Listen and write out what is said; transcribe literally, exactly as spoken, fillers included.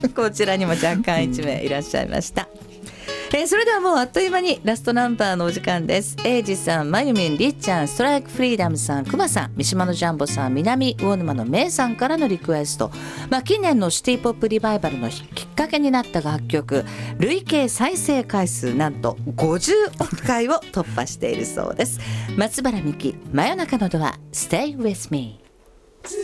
こちらにも若干いちめいらっしゃいました。えー、それではもうあっという間にラストナンバーのお時間です。エイジさん、まゆみん、りっちゃん、ストライクフリーダムさん、くまさん、三島のジャンボさん、南魚沼のめいさんからのリクエスト、まあ、近年のシティポップリバイバルのきっかけになった楽曲、累計再生回数なんとごじゅうおくかいを突破しているそうです。松原美樹、真夜中のドア Stay with me。